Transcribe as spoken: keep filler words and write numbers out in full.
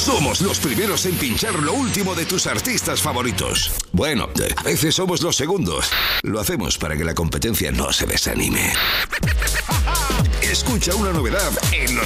Somos los primeros en pinchar lo último de tus artistas favoritos. Bueno, a veces somos los segundos. Lo hacemos para que la competencia no se desanime. Escucha una novedad en los